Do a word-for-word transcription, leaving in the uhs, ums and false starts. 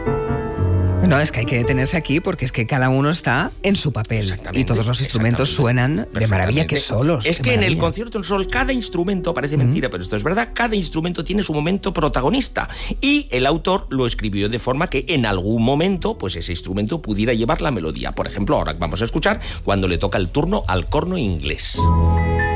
No, es que hay que detenerse aquí porque es que cada uno está en su papel y todos los instrumentos suenan de maravilla que solos. Es que maravilla. En el concierto del sol cada instrumento, parece Mm. mentira, pero esto es verdad, cada instrumento tiene su momento protagonista y el autor lo escribió de forma que en algún momento pues ese instrumento pudiera llevar la melodía. Por ejemplo, ahora vamos a escuchar cuando le toca el turno al corno inglés.